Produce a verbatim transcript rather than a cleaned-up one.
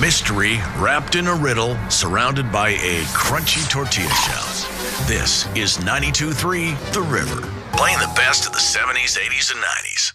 Mystery wrapped in a riddle, surrounded by a crunchy tortilla shell. This is ninety-two point three The River, playing the best of the seventies, eighties, and nineties.